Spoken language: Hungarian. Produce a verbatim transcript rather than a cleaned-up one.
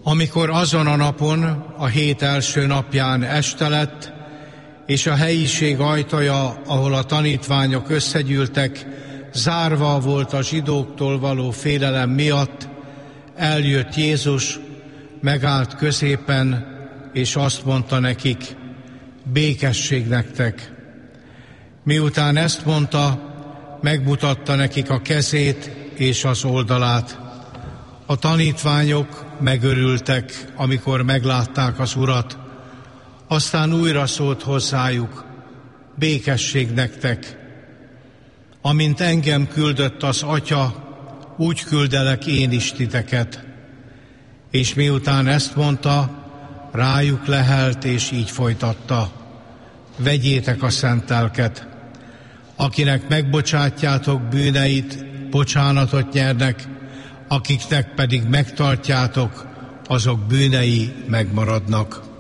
Amikor azon a napon, a hét első napján este lett, és a helyiség ajtaja, ahol a tanítványok összegyűltek, zárva volt a zsidóktól való félelem miatt, eljött Jézus, megállt középen, és azt mondta nekik: békesség nektek! Miután ezt mondta, megmutatta nekik a kezét és az oldalát. A tanítványok megörültek, amikor meglátták az Urat. Aztán újra szólt hozzájuk: békesség nektek! Amint engem küldött az Atya, úgy küldelek én is titeket. És miután ezt mondta, rájuk lehelt, és így folytatta: vegyétek a szent lelket. Akinek megbocsátjátok bűneit, bocsánatot nyernek, akiknek pedig megtartjátok, azok bűnei megmaradnak.